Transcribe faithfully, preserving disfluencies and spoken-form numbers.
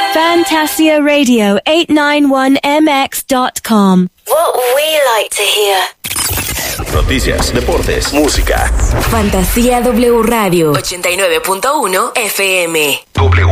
Fantasia Radio eight ninety-one M X dot com. What we like to hear. Noticias, deportes, música. Fantasía W Radio ochenta y nueve punto uno F M. W